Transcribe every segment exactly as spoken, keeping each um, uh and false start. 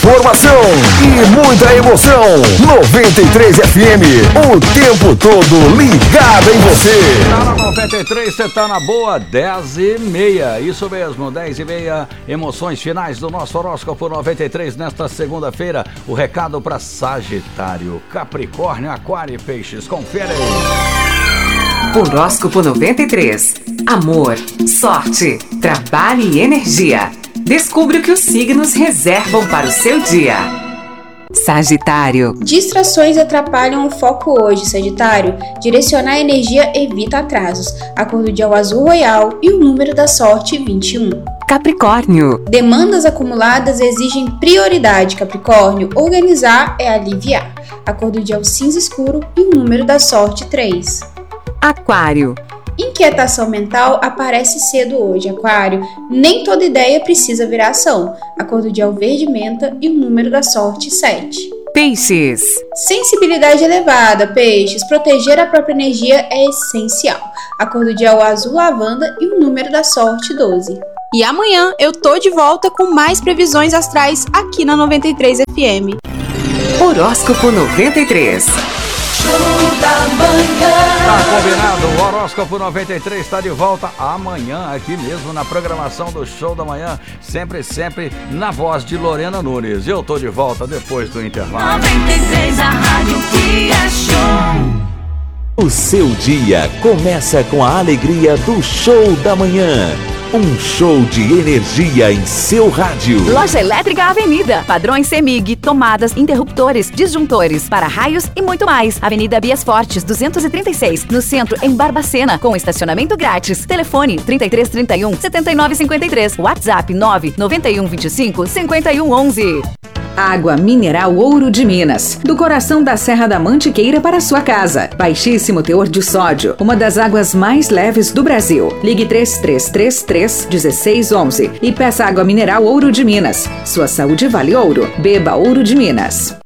informação e muita emoção. noventa e três F M, o tempo todo ligado em você. Tá na noventa e três, você tá na boa, dez e meia. Isso mesmo, dez e meia. Emoções finais do nosso horóscopo noventa e três nesta segunda-feira. O recado para Sagitário, Capricórnio, Aquário e Peixes. Confere aí. Horóscopo noventa e três. Amor, sorte, trabalho e energia. Descubra o que os signos reservam para o seu dia. Sagitário. Distrações atrapalham o foco hoje, Sagitário. Direcionar a energia evita atrasos. A cor do dia é o azul royal e o número da sorte vinte e um. Capricórnio. Demandas acumuladas exigem prioridade, Capricórnio. Organizar é aliviar. A cor do dia é o cinza escuro e o número da sorte três. Aquário. Inquietação mental aparece cedo hoje, Aquário. Nem toda ideia precisa virar ação. A cor do dia é o verde menta e o número da sorte sete. Peixes. Sensibilidade elevada, Peixes. Proteger a própria energia é essencial. A cor do dia é o azul lavanda e o número da sorte doze. E amanhã eu tô de volta com mais previsões astrais aqui na noventa e três F M. Horóscopo noventa e três. Tá combinado, o Horóscopo noventa e três está de volta amanhã aqui mesmo na programação do Show da Manhã, sempre, sempre na voz de Lorena Nunes. Eu tô de volta depois do intervalo. noventa e três, a rádio que é show. O seu dia começa com a alegria do Show da Manhã. Um show de energia em seu rádio. Loja Elétrica Avenida. Padrões CEMIG, tomadas, interruptores, disjuntores, para-raios e muito mais. Avenida Bias Fortes, duzentos e trinta e seis, no centro, em Barbacena, com estacionamento grátis. Telefone trinta e três, trinta e um, setenta e nove, cinquenta e três. WhatsApp nove nove um, vinte e cinco, cinquenta e um, onze. Água mineral Ouro de Minas, do coração da Serra da Mantiqueira para sua casa. Baixíssimo teor de sódio, uma das águas mais leves do Brasil. Ligue três três três três, um seis um um e peça água mineral Ouro de Minas. Sua saúde vale ouro. Beba Ouro de Minas.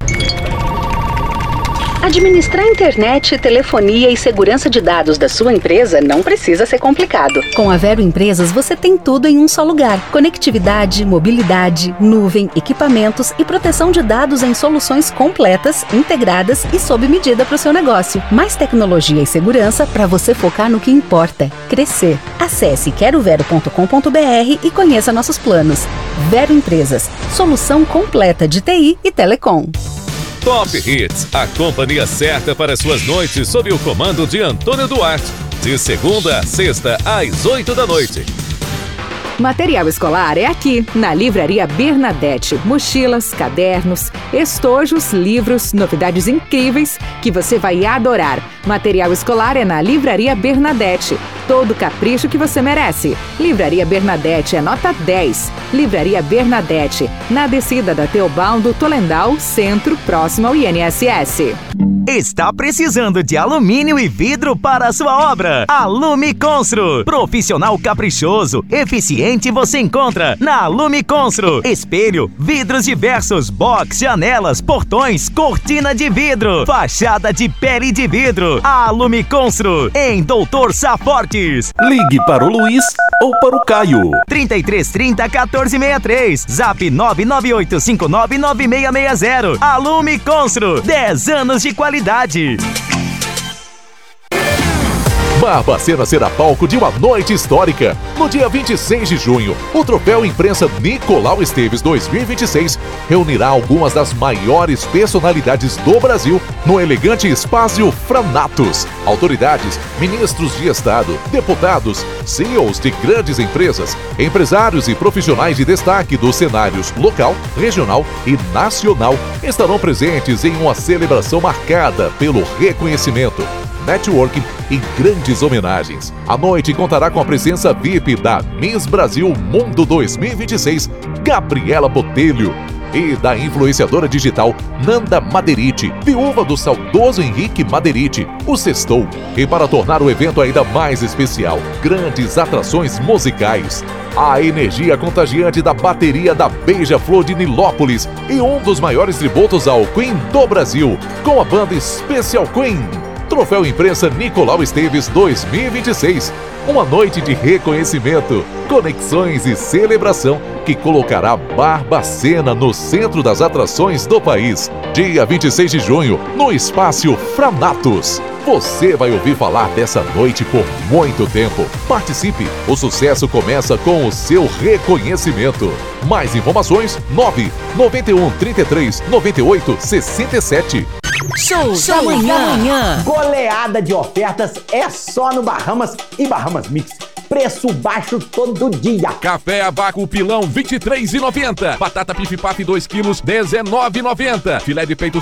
Administrar internet, telefonia e segurança de dados da sua empresa não precisa ser complicado. Com a Vero Empresas, você tem tudo em um só lugar. Conectividade, mobilidade, nuvem, equipamentos e proteção de dados em soluções completas, integradas e sob medida para o seu negócio. Mais tecnologia e segurança para você focar no que importa, crescer. Acesse quero vero ponto com ponto b r e conheça nossos planos. Vero Empresas, solução completa de T I e telecom. Top Hits, a companhia certa para suas noites sob o comando de Antônio Duarte. De segunda a sexta, às oito da noite. Material escolar é aqui, na Livraria Bernadette. Mochilas, cadernos, estojos, livros, novidades incríveis que você vai adorar. Material escolar é na Livraria Bernadette. Todo o capricho que você merece. Livraria Bernadette é nota dez. Livraria Bernadette, na descida da Teobaldo Tolendal, centro, próximo ao I N S S. Está precisando de alumínio e vidro para a sua obra? Alume Constru. Profissional caprichoso, eficiente você encontra na Alume Constru. Espelho, vidros diversos, box, janelas, portões, cortina de vidro, fachada de pele de vidro. Alume Constru, em Doutor Safortes. Ligue para o Luiz ou para o Caio. trinta e três trinta, quatorze sessenta e três. Zap nove nove oito cinco nove nove seis seis zero. Alume Constru. dez anos de qualidade. Barbacena será palco de uma noite histórica. No dia vinte e seis de junho, o Troféu Imprensa Nicolau Esteves dois mil e vinte e seis reunirá algumas das maiores personalidades do Brasil no elegante espaço Franatos. Autoridades, ministros de Estado, deputados, C E Os de grandes empresas, empresários e profissionais de destaque dos cenários local, regional e nacional estarão presentes em uma celebração marcada pelo reconhecimento, networking e grandes homenagens. A noite contará com a presença V I P da Miss Brasil Mundo dois mil e vinte e seis, Gabriela Botelho, e da influenciadora digital Nanda Maderiti, viúva do saudoso Henrique Maderiti, o Sextou. E para tornar o evento ainda mais especial, grandes atrações musicais, a energia contagiante da bateria da Beija-Flor de Nilópolis e um dos maiores tributos ao Queen do Brasil, com a banda Special Queen. Troféu Imprensa Nicolau Esteves dois mil e vinte e seis. Uma noite de reconhecimento, conexões e celebração que colocará Barbacena no centro das atrações do país. Dia vinte e seis de junho, no Espaço Franatos. Você vai ouvir falar dessa noite por muito tempo. Participe, o sucesso começa com o seu reconhecimento. Mais informações, nove nove um, trinta e três, noventa e oito, sessenta e sete. Show, Show da manhã. da manhã. Goleada de ofertas é só no Bahamas e Bahamas Mix. Preço baixo todo dia. Café Abaco Pilão vinte e três reais e noventa centavos. Batata Pif Paf dois quilos dezenove reais e noventa centavos. Filé de peito